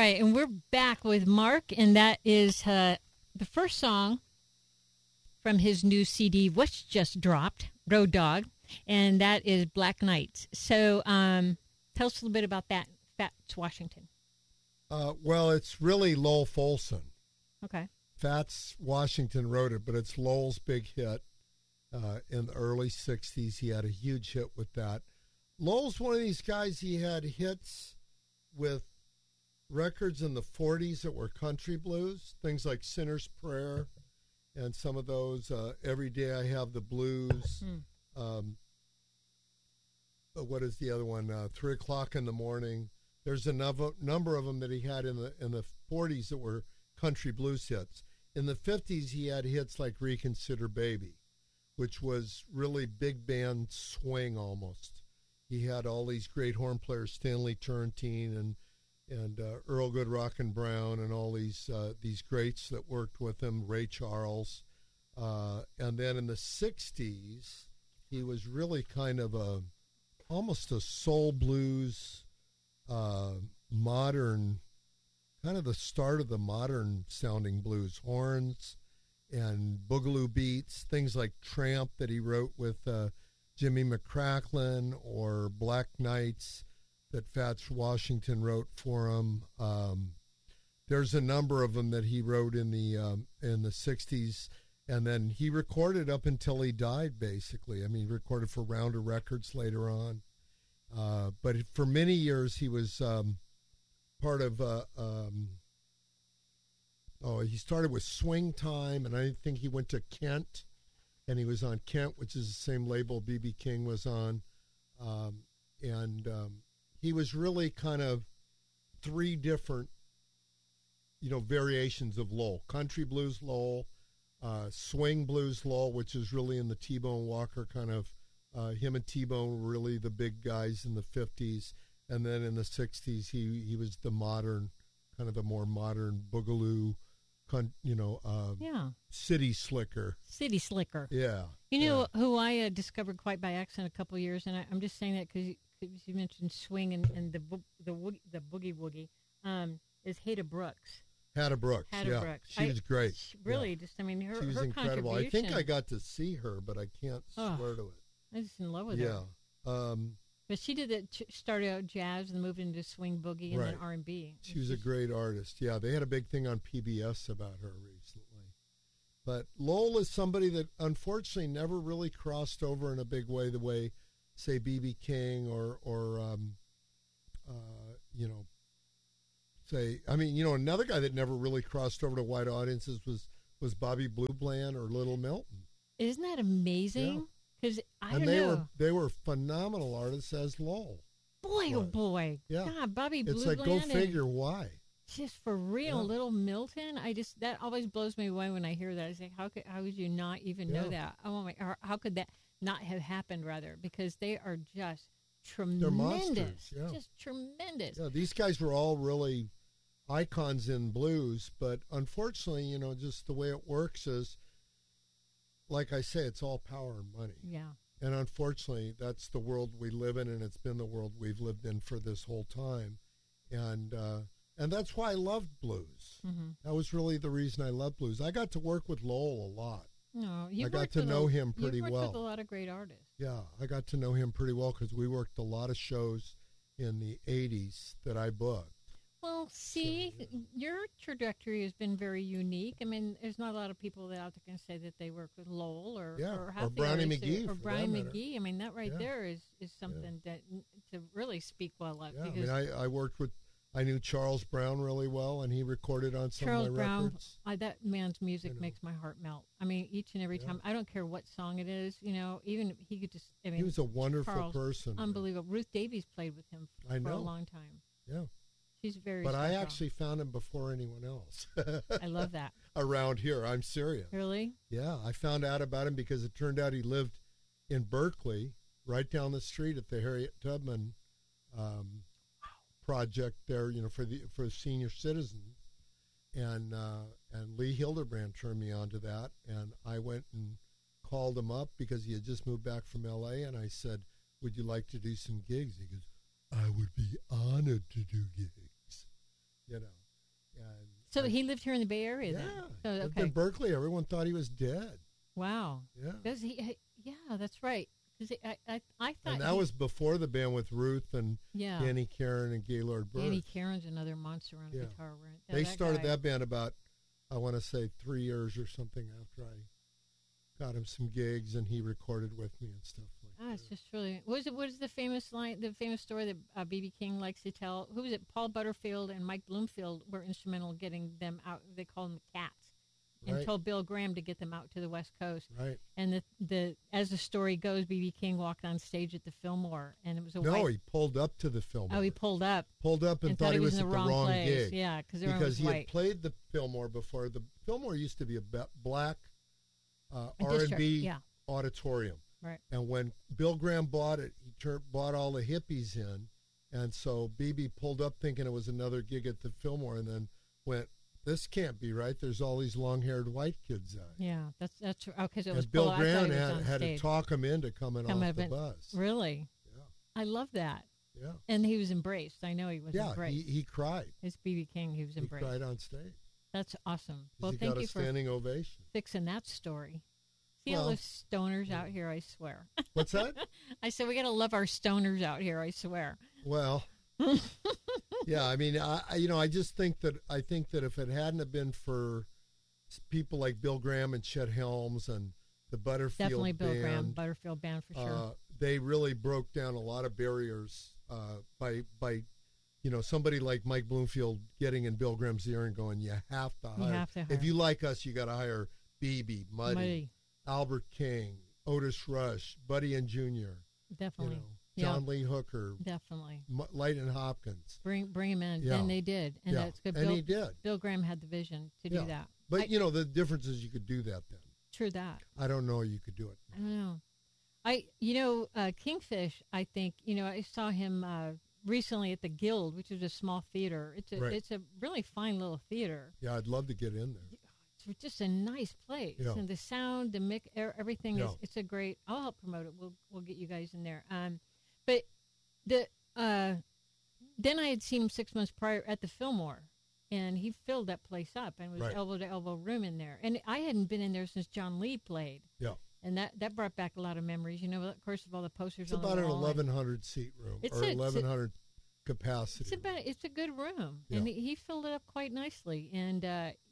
right, and we're back with Mark, and that is the first song from his new CD, which just dropped, Road Dog, and that is Black Nights. So tell us a little bit about that, Fats Washington. Well, it's really Lowell Folsom. Okay. Fats Washington wrote it, but it's Lowell's big hit in the early 60s. He had a huge hit with that. Lowell's one of these guys, he had hits with records in the 40s that were country blues, things like Sinner's Prayer and some of those, Every Day I Have the Blues. What is the other one? 3 o'clock in the morning. There's a number of them that he had in the 40s that were country blues hits. In the 50s, he had hits like Reconsider Baby, which was really big band swing almost. He had all these great horn players, Stanley Turrentine and Earl Good Rockin' Brown, and all these greats that worked with him, Ray Charles. And then in the 60s, he was really kind of almost a soul blues, modern, kind of the start of the modern sounding blues, horns and boogaloo beats, things like Tramp that he wrote with Jimmy McCracklin, or Black Nights that Fats Washington wrote for him. There's a number of them that he wrote in the 60s, and then he recorded up until he died, basically. I mean, he recorded for Rounder Records later on. But for many years, he was part of, he started with Swing Time, and I think he went to Kent, and he was on Kent, which is the same label B.B. King was on. He was really kind of three different, variations of Lowell. Country blues Lowell, swing blues Lowell, which is really in the T-Bone Walker kind of, him and T-Bone were really the big guys in the 50s. And then in the 60s, he was the modern, kind of the more modern boogaloo, city slicker. City slicker. Yeah. You know who I discovered quite by accident a couple of years, and I'm just saying that because you mentioned swing and the boogie woogie, is Hada Brooks. Hada Brooks. She was great. She really, her she was her incredible. I think I got to see her, but I can't swear to it. I was in love with her. Yeah. But she did it. Started out jazz and moved into swing boogie and then R&B. She was a great artist. Yeah, they had a big thing on PBS about her recently. But Lowell is somebody that unfortunately never really crossed over in a big way, the way, say, B.B. King or another guy that never really crossed over to wide audiences was Bobby Blue Bland or Little Milton. Isn't that amazing? Yeah. Because they were phenomenal artists as Lowell. Boy, oh boy. Yeah. God, Bobby Blue It's like, Bland, go figure why. Just for real, Little Milton. That always blows me away when I hear that. I say, how could you not even know that? Oh my, or how could that not have happened, rather? Because they are just tremendous. They're monsters, Just tremendous. Yeah, these guys were all really icons in blues, but unfortunately, just the way it works is, like I say, it's all power and money. Yeah. And unfortunately, that's the world we live in, and it's been the world we've lived in for this whole time. And that's why I loved blues. Mm-hmm. That was really the reason I loved blues. I got to work with Lowell a lot. No, I got to know him pretty well. You worked with a lot of great artists. Yeah, I got to know him pretty well because we worked a lot of shows in the 80s that I booked. Well, see, your trajectory has been very unique. I mean, there's not a lot of people that out there can say that they work with Lowell or Brownie McGhee. Or Brian McGhee. I mean, that there is something that to really speak well of. Yeah, because I worked with, I knew Charles Brown really well, and he recorded on some of my records. That man's music makes my heart melt. I mean, each and every time. I don't care what song it is, even he could just, he was a wonderful person. Unbelievable. Ruth Davies played with him for a long time. Yeah. She's very But special. I actually found him before anyone else. I love that. Around here. I'm serious. Really? Yeah. I found out about him because it turned out he lived in Berkeley, right down the street at the Harriet Tubman project there, for senior citizens. And Lee Hildebrand turned me on to that. And I went and called him up because he had just moved back from L.A. And I said, would you like to do some gigs? He goes, I would be honored to do gigs. you know. And So he lived here in the Bay Area then? yeah, So, lived okay. in Berkeley. Everyone thought he was dead. Wow. Yeah. Does he? Yeah, that's right. 'Cause I thought And that was before the band with Ruth and yeah. Danny Karen and Gaylord Bird. Danny Karen's another monster on Yeah. guitar. Right? They started guy. that band about, I want to say, 3 years or something after I got him some gigs and he recorded with me and stuff like that. It's just really. What is the famous line? The famous story that B.B. King likes to tell. Who was it? Paul Butterfield and Mike Bloomfield were instrumental in getting them out. They called them the Cats, and Right. told Bill Graham to get them out to the West Coast. Right. And the as the story goes, B.B. King walked on stage at the Fillmore, and it was a No, white. he pulled up to the Fillmore. Oh, he pulled up and thought he was in at the the wrong place. gig. Yeah, because Because he white. had played the Fillmore before. The Fillmore used to be a black A R&B district, yeah. auditorium. Right. And when Bill Graham bought it, he bought all the hippies in. And so BB pulled up thinking it was another gig at the Fillmore and then went, this can't be right. There's all these long-haired white kids out. Yeah, that's because it was And Bill Paul. I thought Graham he was on had to stage. talk him into coming Come off up the and- bus. Really, Yeah. I love that. Yeah. And he was embraced. I know he was Yeah, embraced. he cried. It's B.B. King. He was He embraced. cried on stage. That's awesome. 'Cause Well, he thank got you a for standing ovation. fixing that story. See all Well, those stoners out here, I swear. What's that? I said, we got to love our stoners out here, I swear. Well, yeah, I mean, I just think that if it hadn't have been for people like Bill Graham and Chet Helms and the Butterfield Definitely Bill Band, Graham, Butterfield Band for sure. they really broke down a lot of barriers by somebody like Mike Bloomfield getting in Bill Graham's ear and going, you have to hire. have to hire. If you like us, you got to hire BB, Muddy, Muddy. Albert King, Otis Rush, Buddy and Junior, Definitely. John Lee Hooker, Definitely. Leighton Hopkins. Bring him in. Yeah. And they did. And Yeah, that's good. and he did. Bill Graham had the vision to do that. But, the difference is you could do that then. True that. I don't know you could do it. I don't know. Kingfish, I think, I saw him recently at the Guild, which is a small theater. It's a really fine little theater. Yeah, I'd love to get in there. It's just a nice place. Yeah. And the sound, the mix, everything Yeah. it's a great, I'll help promote it. We'll get you guys in there. But then I had seen him 6 months prior at the Fillmore, and he filled that place up and was Right. elbow to elbow room in there. And I hadn't been in there since John Lee played. Yeah. And that brought back a lot of memories. Of course, of all the posters It's on about the an wall. 1,100 seat room It's or a- it's a- 1,100 capacity. It's a good room, Yeah. and he filled it up quite nicely. And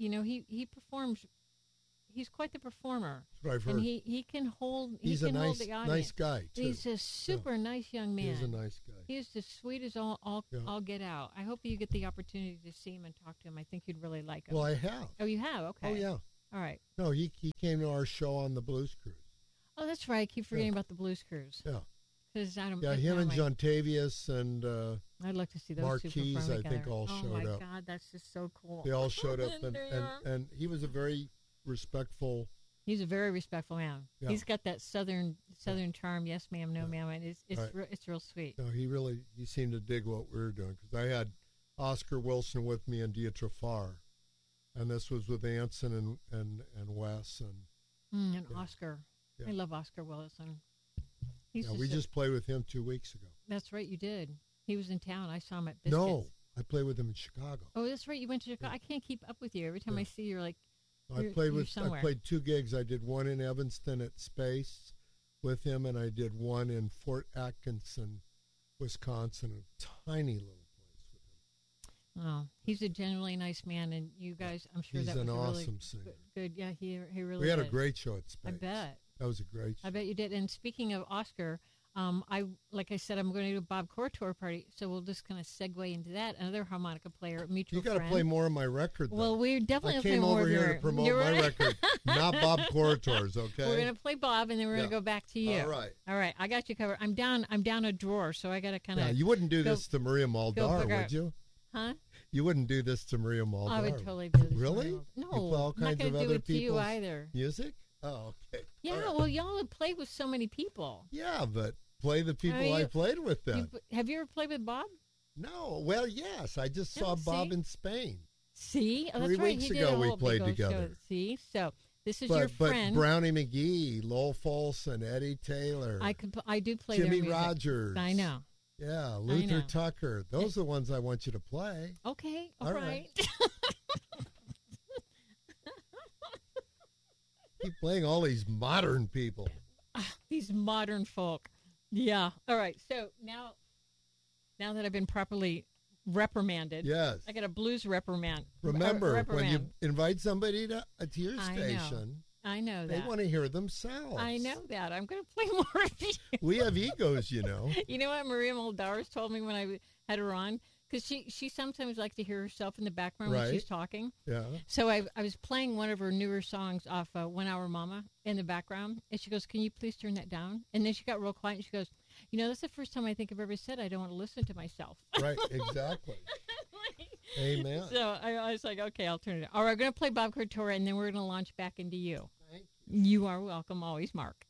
he performs. He's quite the performer, That's what I've heard. and he can hold. He's he a can hold nice the audience. nice guy, too. He's a super nice young man. He's a nice guy. He is as sweet as all Yeah. get out. I hope you get the opportunity to see him and talk to him. I think you'd really like him. Well, I have. Oh, you have? Okay. Oh, yeah. All right. No, he came to our show on the Blues Cruise. Oh, that's right. I keep forgetting about the Blues Cruise. Yeah. Because I don't. Yeah, it's him not and my- John Tavius and I'd like to see those Marquise, two perform I together. think, all oh showed my up. God, that's just so cool. they all showed up. And they are. And he was a very respectful. He's a very respectful man. Yeah. He's got that southern charm. Yes, ma'am. No, ma'am. And it's Right. it's real sweet. No, he seemed to dig what we were doing because I had Oscar Wilson with me and Dietra Farr, and this was with Anson and Wes and And Yeah. Oscar. Yeah. I love Oscar Wilson. He's yeah, we just played with him 2 weeks ago. That's right. You did. He was in town. I saw him at Biscuits. No, I played with him in Chicago. Oh, that's right. You went to Chicago. I can't keep up with you. Every time Yeah. I see you, you're like, I you're somewhere. played 2 gigs. I did one in Evanston at Space with him, and I did one in Fort Atkinson, Wisconsin, a tiny little place with him. oh, he's a genuinely nice man, and you guys, I'm sure He's that was an a really awesome singer. good. Yeah, he really. We had a did. great show at Space. I bet. That was a great show. I bet you did. And speaking of Oscar, like I said, I'm going to do a Bob Cortor party, so we'll just kind of segue into that. Another harmonica player, a mutual You got to friend. play more of my record, though. Well, we definitely I play came more over of here your, to promote you're my right. record, not Bob Corritor's, okay? We're going to play Bob, and then we're going to Yeah. go back to you. All right. All right. I got you covered. I'm down a drawer, so I got to kind of. Yeah, you wouldn't do go- this to Maria Muldaur, figure would out- you? Huh? You wouldn't do this to Maria Muldaur. I would totally do this. Really? No, You play all I'm not kinds going of to do other it to you people's either. music? Oh, okay. Yeah, All right. well, y'all have played with so many people. Yeah, but play the people you- I played with then. Have you ever played with Bob? No, well, yes. I just Yeah, saw Bob see? in Spain. See? Oh, that's 3 right. weeks He did ago a we whole played big old together. show. See? So this is your But friend. Brownie McGee, Lowell Folsom, Eddie Taylor, I do play their Jimmy music. Rogers. I know. Yeah, Luther know. Tucker. Those are the ones I want you to play. Okay, All all right. right. Keep playing all these modern people. These modern folk. Yeah. All right. So now that I've been properly reprimanded, Yes. I got a blues reprimand. Remember, when you reprimand. invite somebody to your I know. station, I know they that. want to hear themselves. I know that. I'm going to play more of you. We have egos, you know. You know what Maria Moldowers told me when I had her on? Because she sometimes likes to hear herself in the background when Right. she's talking. Yeah. So I was playing one of her newer songs off 1 Hour Mama in the background. And she goes, can you please turn that down? And then she got real quiet and she goes, you know, that's the first time I think I've ever said I don't want to listen to myself. Right, exactly. Amen. So I was like, okay, I'll turn it down. All right, we're going to play Bob Cortora and then we're going to launch back into you. Thank you. You are welcome always, Mark.